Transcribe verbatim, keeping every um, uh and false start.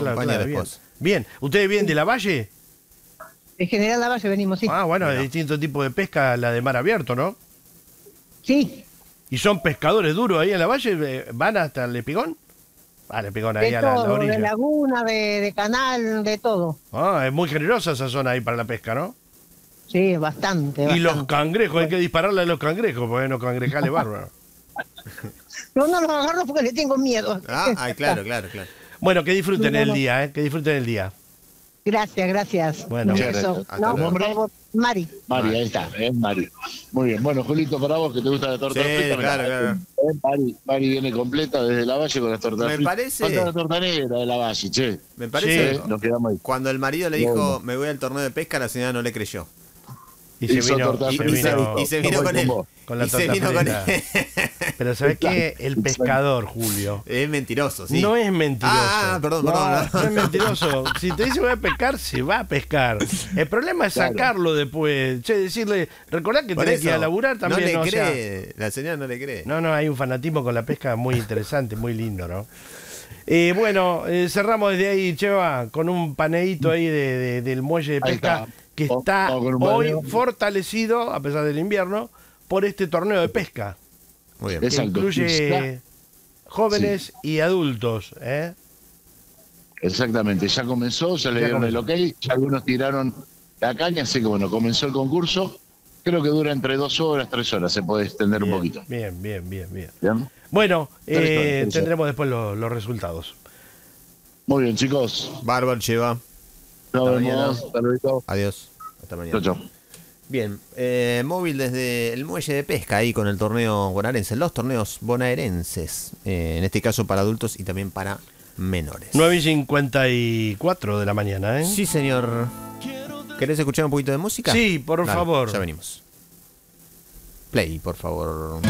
claro, acompaña claro, la bien. esposa. Bien, ¿ustedes vienen de la Valle? En General Lavalle venimos, sí. Ah, bueno, Bueno. hay distintos tipos de pesca, la de mar abierto, ¿no? Sí, ¿Y son pescadores duros ahí en la Valle? eh, ¿Van hasta el Espigón? Ah, el Espigón, ahí de a la, la todo, de orilla. laguna, de, de canal, de todo. Ah, es muy generosa esa zona ahí para la pesca, ¿no? Sí, bastante, Y bastante. los cangrejos, hay que dispararle a los cangrejos, porque no cangrejales bárbaro. No, no los agarro porque le tengo miedo. Ah, ay, claro, claro, claro. Bueno, que disfruten No, no, el no. día, ¿eh? Que disfruten el día. Gracias, gracias. Bueno, Un muchas beso. gracias. Hasta No, luego. por favor, Mari. Mari, ahí está, ¿eh? Mari. Muy bien. Bueno, Julito, para vos que te gusta la torta Sí, frita. claro, mirá, claro. ¿eh? Mari, Mari viene completa desde la Valle con las tortas Me fritas. parece- Falta la torta negra de la Valle, che. Me parece Sí. que Nos quedamos ahí. cuando el marido le dijo, Bueno. me voy al torneo de pesca, la señora no le creyó. Y se Hizo vino, torta se Y, y se, vino y se vino Como con el él. combo. con la Y se torta vino con frita. él. Pero ¿sabes qué? El pescador, Julio. Es mentiroso, sí. No es mentiroso. Ah, perdón, perdón. No, no es mentiroso. Si te dice voy a pescar, se va a pescar. El problema es Claro. sacarlo después. Che, decirle, recordá que Por tenés que ir a eso, laburar también. no le ¿no? O sea, cree, la señora no le cree. no, no, hay un fanatismo con la pesca muy interesante, muy lindo, ¿no? Eh, bueno, eh, cerramos desde ahí, Cheva, con un paneíto ahí de, de- del muelle de Ahí pesca está. que Vamos- está vamos con un hoy paneo. fortalecido, a pesar del invierno, por este torneo de pesca. Muy bien. Que Exacto. incluye jóvenes y adultos, ¿eh? Exactamente, ya comenzó, ya le Ya dieron comenzó. el ok, ya algunos tiraron la caña, así que bueno, comenzó el concurso. Creo que dura entre dos horas, tres horas, se puede extender un poquito. Bien, bien, bien, bien. ¿Bien? Bueno, Tres horas, eh, tres horas. tendremos después lo- los resultados. Muy bien, chicos. Bárbaro, Cheva. Nos Hasta vemos. mañana. Hasta luego. Adiós. Hasta mañana. Chau, chau. Bien, eh, móvil desde el muelle de pesca ahí con el torneo bonaerense, los torneos bonaerenses, eh, en este caso para adultos y también para menores. nueve y cincuenta y cuatro de la mañana, ¿eh? Sí, señor. ¿Querés escuchar un poquito de música? Sí, por Dale, favor. Ya venimos. Play, por favor.